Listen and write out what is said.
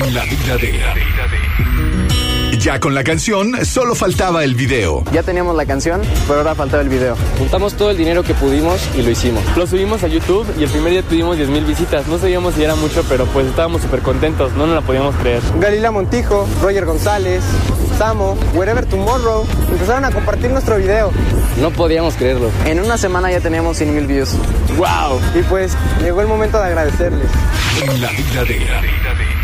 En la vida de... Ya con la canción, solo faltaba el video. Ya teníamos la canción, pero ahora faltaba el video. Juntamos todo el dinero que pudimos y lo hicimos. Lo subimos a YouTube y el primer día tuvimos 10,000 visitas. No sabíamos si era mucho, pero pues estábamos súper contentos. No nos la podíamos creer. Galila Montijo, Roger González, Samo, Wherever Tomorrow empezaron a compartir nuestro video. No podíamos creerlo. En una semana ya teníamos 100,000 views. ¡Wow! Y pues llegó el momento de agradecerles. En la vida de...